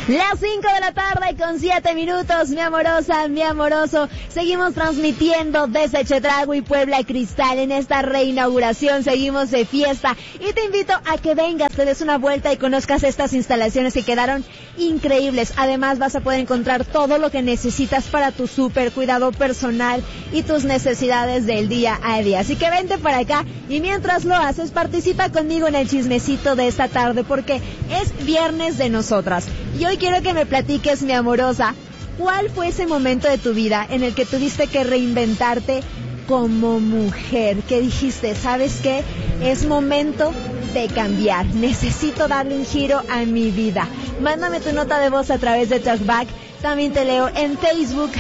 Las 5 de la tarde con 7 minutos, mi amorosa, mi amoroso. Seguimos transmitiendo desde Chedraui, Puebla Cristal en esta reinauguración. Seguimos de fiesta y te invito a que vengas, te des una vuelta y conozcas estas instalaciones que quedaron increíbles. Además vas a poder encontrar todo lo que necesitas para tu súper cuidado personal y tus necesidades del día a día. Así que vente para acá y mientras lo haces, participa conmigo en el chismecito de esta tarde porque es viernes de nosotras. Y hoy quiero que me platiques, mi amorosa, ¿cuál fue ese momento de tu vida en el que tuviste que reinventarte como mujer? ¿Qué dijiste? ¿Sabes qué? Es momento de cambiar. Necesito darle un giro a mi vida. Mándame tu nota de voz a través de Talkback. También te leo en Facebook,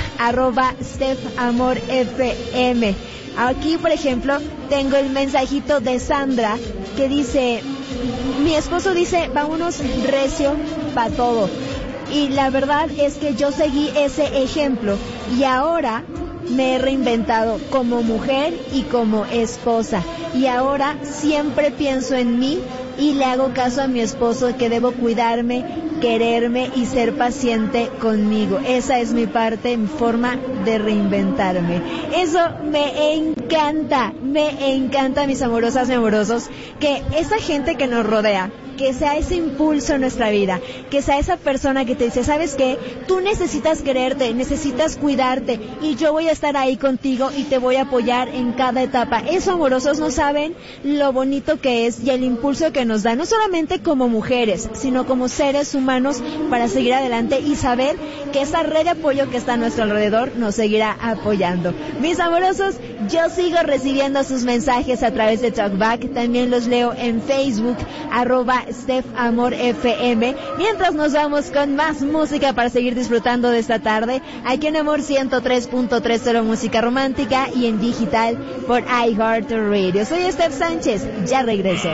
@StefAmorFM. Aquí, por ejemplo, tengo el mensajito de Sandra que dice: mi esposo dice, vámonos recio pa' todo. Y la verdad es que yo seguí ese ejemplo y ahora me he reinventado como mujer y como esposa. Y ahora siempre pienso en mí y le hago caso a mi esposo que debo cuidarme, quererme y ser paciente conmigo. Esa es mi parte, mi forma de reinventarme. Eso me encanta, mis amorosas y amorosos, que esa gente que nos rodea, que sea ese impulso en nuestra vida, que sea esa persona que te dice, ¿sabes qué? Tú necesitas quererte, necesitas cuidarte y yo voy a estar ahí contigo y te voy a apoyar en cada etapa. Eso, amorosos, no saben lo bonito que es y el impulso que nos da, no solamente como mujeres, sino como seres humanos para seguir adelante y saber que esa red de apoyo que está a nuestro alrededor nos seguirá apoyando. Mis amorosos, yo sigo recibiendo sus mensajes a través de Talkback, también los leo en Facebook, @StefAmorFM, mientras nos vamos con más música para seguir disfrutando de esta tarde, aquí en Amor 103.3, solo música romántica y en digital por iHeartRadio. Soy Steph Sánchez, ya regreso.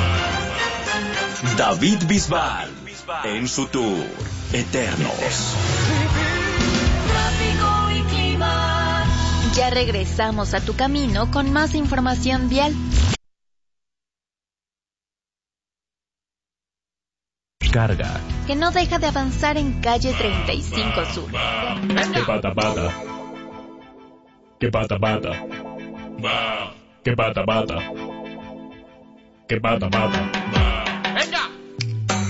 David Bisbal en su tour Eternos. Tráfico y clima. Ya regresamos a tu camino con más información vial. Carga. Que no deja de avanzar en calle 35 Sur. Que pata pata. Que pata pata. Que pata pata. Que pata pata.